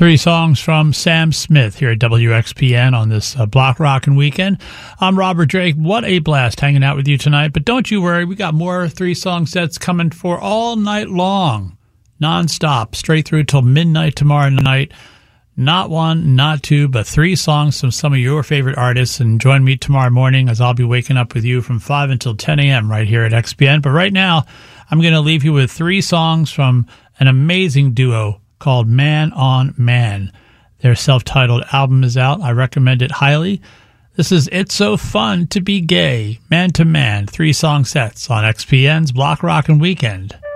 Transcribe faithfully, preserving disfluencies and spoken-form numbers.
Three songs from Sam Smith here at W X P N on this uh, Block Rockin' Weekend. I'm Robert Drake. What a blast hanging out with you tonight. But don't you worry, we got more three-song sets coming for all night long, nonstop, straight through till midnight tomorrow night. Not one, not two, but three songs from some of your favorite artists. And join me tomorrow morning as I'll be waking up with you from five until ten a.m. right here at X P N. But right now, I'm going to leave you with three songs from an amazing duo called Man on Man. Their self-titled album is out. I recommend it highly. This is It's So Fun to Be Gay, Man to Man, three song sets on X P N's Block Rockin' Weekend.